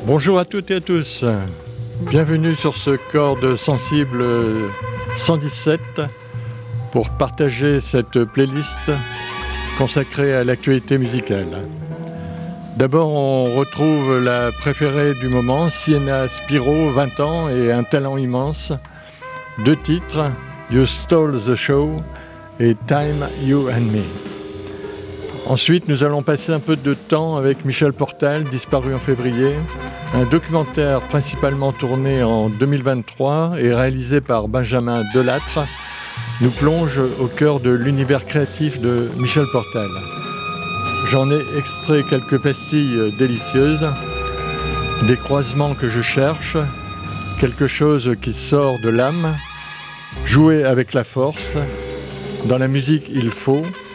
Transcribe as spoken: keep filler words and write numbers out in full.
Bonjour à toutes et à tous, bienvenue sur ce Cordes Sensibles cent dix-sept pour partager cette playlist consacrée à l'actualité musicale. D'abord, on retrouve la préférée du moment, Sienna Spiro, vingt ans et un talent immense. Deux titres, You Stole the Show et Time, You and Me. Ensuite, nous allons passer un peu de temps avec Michel Portal, disparu en février. Un documentaire principalement tourné en deux mille vingt-trois et réalisé par Benjamin Delattre nous plonge au cœur de l'univers créatif de Michel Portal. J'en ai extrait quelques pastilles délicieuses, des croisements que je cherche, quelque chose qui sort de l'âme, jouer avec la force. Dans la musique, il faut...